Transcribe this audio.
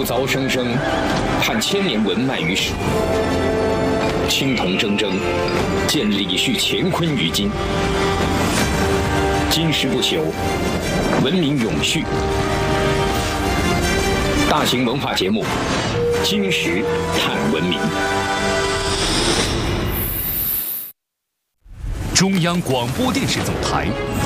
凿凿生生，探千年文脉于史；青铜铮铮，见李旭乾坤于今。今时不朽，文明永续。大型文化节目《今时探文明》。 中央广播电视总台。